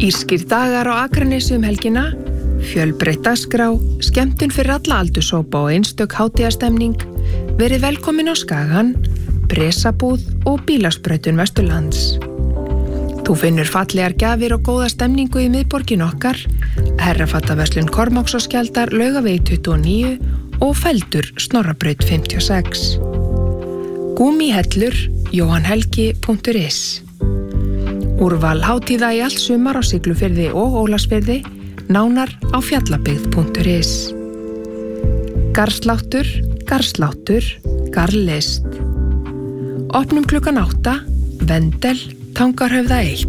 Írskir dagar á Akranesi helgina, fjölbreytt dagskrá, skemmtun fyrir alla aldurshópa og einstök hátíðastemning, verið velkomin á Skagann, presabúð og bílasprautun Vesturlands. Þú finnur fallegar gjafir og góða stemningu í miðborgin okkar, herrafattaverslun Kormáks og Skjaldar, Laugavegi 29 og Feldur Snorrabraut 56. Gúmíhellur, johanhelgi.is. Úrval hátíða í allt sumar á Siglufirði og Ólafsfirði, nánar á fjallabyggð.is. Garðsláttur, garðlist. Opnum klukkan 8, Vendel, Tangarhöfða 1.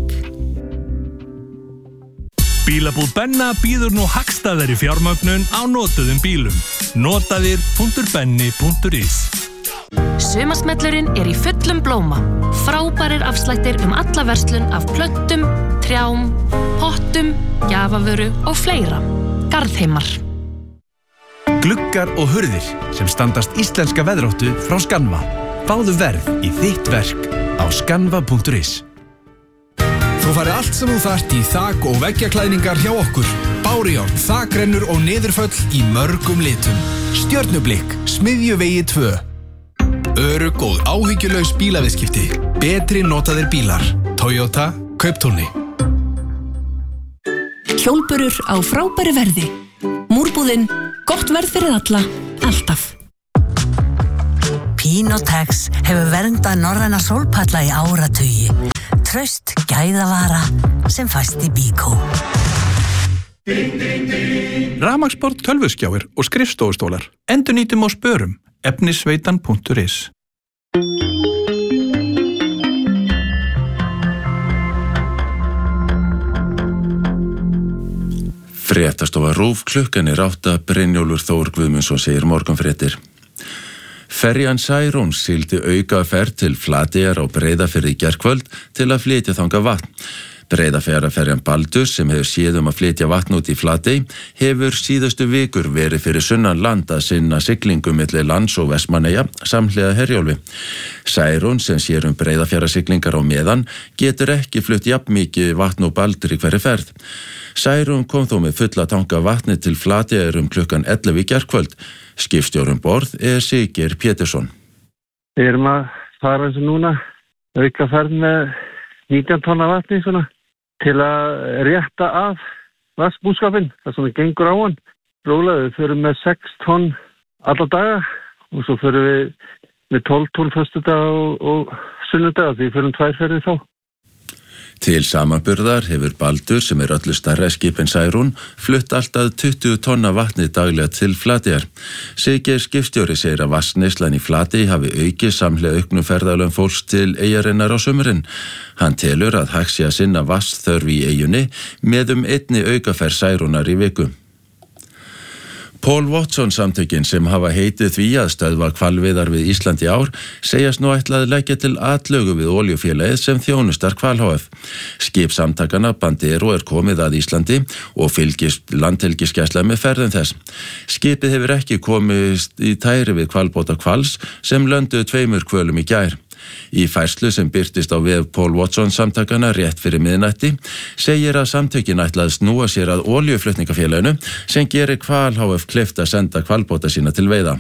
Bílabúð Benna býður nú hagstæðari fjármögnun á notuðum bílum. Notaðir.benni.is. Sumarsmellurinn í fullum blóma. Frábærir afslættir alla verslun af plöntum, trjám, pottum, gjafavöru og fleira. Garðheimar. Gluggar og hurðir sem standast íslenska veðráttu frá Skanva. Fáðu verð í þitt verk á skanva.is. Þú fari allt sem þú þarft í þak- og veggjaklæðningar hjá okkur. Bárjárn, þakrennur og niðurföll í mörgum litum. Stjörnublikk, Smiðjuvegi 2. Örugg og áhyggjulaus bílaviðskipti. Betri notaðir bílar. Toyota, Kauptúni. Hjólburur á frábæru verði. Múrbúðin, gott verð fyrir alla, alltaf. Pinotex hefur verndað norræna sólpalla í áratugi. Traust gæðavara sem fæst í Bíkó. Rafmagnsborð, tölvuskjáir og skrifstofustólar. Endurnýtum og spörum. efnisveitan.is. Fréttastofa RÚV, klukkan 8, Brynjólfur Þór Guðmundsson segir morgunfréttir. Ferjan Særún sigldi aukaferð til Flateyjar á Breiðafirði í gærkvöld til að flytja þangað vatn. Breiðafjarðarferjan Baldur, sem hefur séð að flytja vatn út í Flatey, hefur síðustu vikur verið fyrir sunnan land að sinna siglingum milli lands og Vestmannaeyja samhliða Herjólfi. Særún, sem sér Breiðafjarðarsiglingar á meðan, getur ekki flutt jafnmikið vatn og Baldur í hverri ferð. Særún kom þó með fulla tanka vatni til Flateyjar klukkan 11 í gærkvöld. Skipstjóri borð Siggeir Pétursson. Við erum að fara eins og núna, auka ferð með 19 tonna vatni svona, til að rétta af vatnsbúskapinn, það sem gengur á hann. Rólega, við förum með 6 tonn alla daga og svo förum við með 12 tonn föstudag og sunnudag, því förum 2 ferðir þá. Til samanburðar hefur Baldur, sem öllu stærra skip en Særún, flutt alltaf 20 tonna vatni daglega til Flateyjar. Siggeir skipstjóri segir að vatnsneyslan í Flatey hafi aukið samhliða auknum ferðalögum fólks til eyjarinnar á sumrin. Hann telur að hægt sé að sinna vatnsþörf í eyjunni með einni aukaferð Særúnar í viku. Paul Watson samtökin, sem hafa heitið því að stöðva hvalveiðar við Ísland í ár, segjast nú ætla að leggja til atlögu við olíufélagið sem þjónustar Hval HF. Skip samtakanna Bandero komið að Íslandi og fylgist landhelgisgæsla með ferðum þess. Skipið hefur ekki komist í tæri við hvalbáta Hvals sem lönduðu 2 hvölum í gær. Í færslu sem birtist á vef Paul Watson samtakana rétt fyrir miðnætti segir að samtökin ætla að snúa sér að olíuflutningafélaginu sem gerir Hval HF kleift að senda hvalbáta sína til veiða.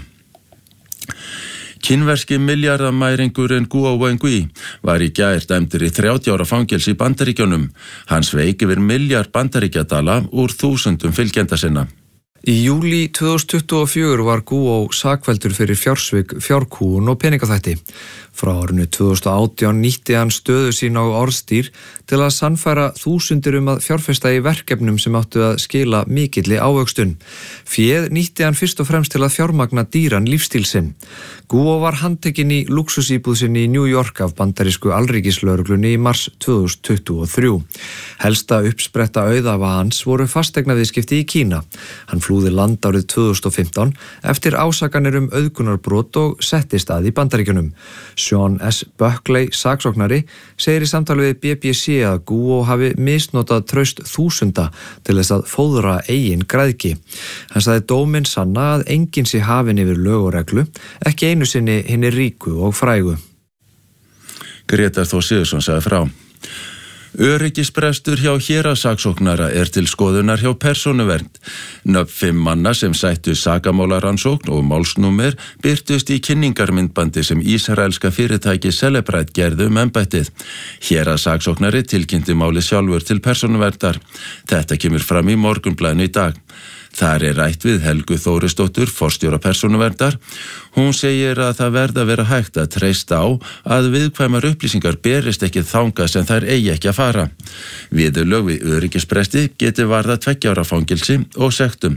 Kínverski milliardamæringurinn Guo Wengui var í gær dæmdur í 30 ára fangelsi í Bandaríkjunum. Hann sveik yfir milljard bandaríkjadala úr 1000 fylgjenda sinna. Í júlí 2024 var Guo sakfelldur fyrir fjársvik, fjárkúgun og peningaþvætti. Frá árinu 2018 nýtti hann stöðu sín á orðstýr til að sannfæra þúsundir að fjárfesta í verkefnum sem áttu að skila mikilli ávöxtun. Féð nýtti hann fyrst og fremst til að fjármagna dýran lífstíl sinn. Guo var handtekinn í lúxusíbúð sinni í New York af bandarísku alríkislögreglunni í mars 2023. Helsta uppspretta auðafa hans voru fasteignaviðskipti í Kína. Hann flúði land árið 2015 eftir ásakanir auðgunarbrot og settist að í Bandaríkjunum. Sean S. Buckley, saksóknari, segir í samtali við BBC að Guo hafi misnotað traust þúsunda til þess að fóðra eigin græðgi. Hann sagði dóminn sanna að enginn sé hafinn yfir lög og reglu, ekki einu sinni hinni ríku og frægu. Grétar Þór Sigurðsson sagði frá. Öryggisbrestur hjá héraðssaksóknara til skoðunar hjá Persónuvernd. Nöfn 5 manna sem sættu sakamálarannsókn og málsnúmer birtust í kynningarmyndbandi sem ísraelska fyrirtæki Cellebrite gerðu embættið. Héraðssaksóknari tilkynnti málið sjálfur til Persónuverndar. Þetta kemur fram í Morgunblaðinu í dag. Þar rætt við Helgu Þórisdóttur, forstjóra Persónuverndar. Hún segir að það verði að vera hægt að treysta á að viðkvæmar upplýsingar berist ekki þangað sem þær eigi ekki að fara. Viðurlög við öryggisbresti geti varðað 2 ára fangelsi og sektum.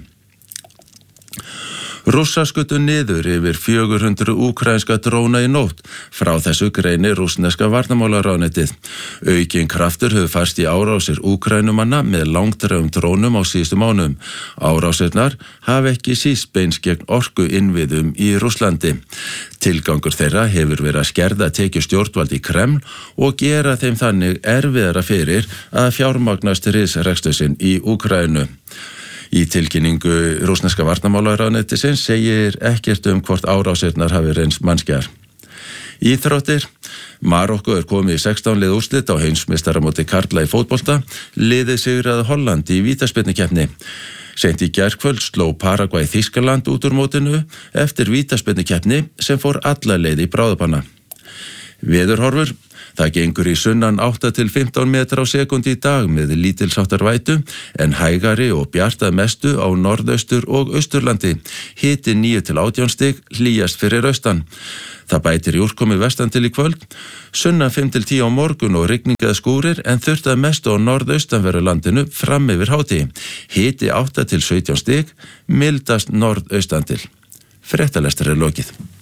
Rússar skutu niður yfir 400 úkraínska dróna í nótt. Frá þessu greinir rússneska varnarmálaráðuneytið. Aukinn kraftur hefur færst í árásir úkrænumanna með langdrægum drónum á síðustu mánuðum. Árásirnar hafa ekki síst beins gegn orku innviðum í Rússlandi. Tilgangur þeirra hefur verið að skerða tekjur stjórnvald í Kreml og gera þeim þannig erfiðara fyrir að fjármagnast risreksturinn í Úkraínu. Í tilkynningu rússneska varnarmálaráðuneytisins segir ekkert hvort árásirnar hafi reynst mannskjar. Íþróttir. Marokko komið í 16 lið úrslit á heimsmeistaramóti karla í fótbolta. Liðið sigraði Holland í vítaspyrnukeppni. Seint í gærkvöld sló Paragvæ Þýskaland út úr mótinu eftir vítaspyrnukeppni sem fór alla leið í bráðabanna. Veðurhorfur. Það gengur í sunnan 8 til 15 metra á sekúndu í dag með lítilsháttar vætu en hægari og bjart að mestu á norðaustur og austurlandi. Hiti 9 til 18 stig, hlýjast fyrir austan. Það bætir í úrkomi vestan til í kvöld. Sunnan 5 til 10 á morgun og rigning eða skúrir en þurft að mestu á norðaustanverðu landinu fram yfir hádegi. Hiti 8 til 17 stig, mildast norðaustan til. Fréttalestur lokið.